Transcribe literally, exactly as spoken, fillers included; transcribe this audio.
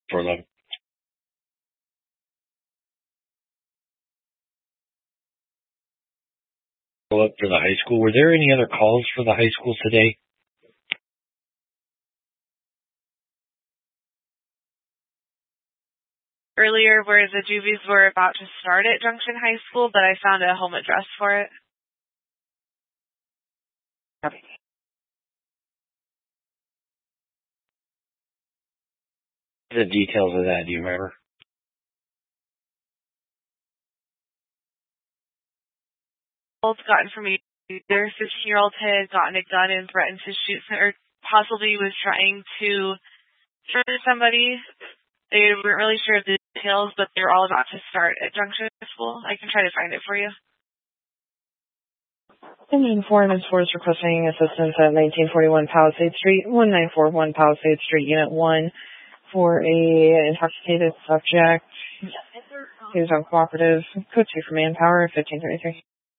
for them. Go up for the high school. Were there any other calls for the high school today? Earlier where the juvies were about to start at Junction High School, but I found a home address for it. Copy. The details of that, do you remember? Got information. Their fifteen-year-old had gotten a gun and threatened to shoot, or possibly was trying to shoot somebody. They weren't really sure of the details, but they were all about to start at Junction School. I can try to find it for you. Engine four and four is requesting assistance at nineteen forty-one Palisade Street, one nine four one Palisade Street, Unit one, for a intoxicated subject. He was uncooperative. Code two for manpower, fifteen thirty-three.